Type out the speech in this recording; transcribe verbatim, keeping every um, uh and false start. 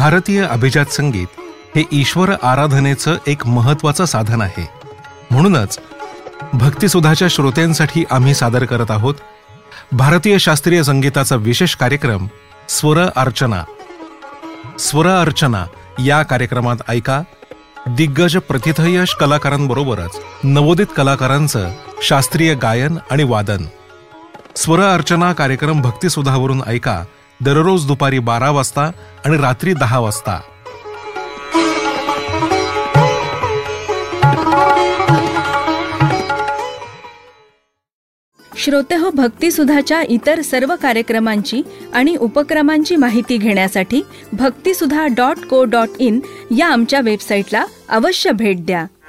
भारतीय अभिजात संगीत हे ईश्वर आराधनेचं एक महत्त्वाचं साधन आहे. म्हणूनच भक्तिसुधाच्या श्रोत्यांसाठी आम्ही सादर करत आहोत भारतीय शास्त्रीय संगीताचा विशेष कार्यक्रम स्वर अर्चना. स्वर अर्चना या कार्यक्रमात ऐका दिग्गज प्रतिथयश कलाकारांबरोबरच नवोदित कलाकारांचं शास्त्रीय गायन आणि वादन. स्वर अर्चना कार्यक्रम भक्तिसुधावरून ऐका दररोज दुपारी बारा वाजता आणि रात्री दहा वाजता. श्रोतेहो, भक्तिसुधाच्या इतर सर्व कार्यक्रमांची आणि उपक्रमांची माहिती घेण्यासाठी भक्तिसुधा डॉट को डॉट इन या आमच्या वेबसाईटला अवश्य भेट द्या.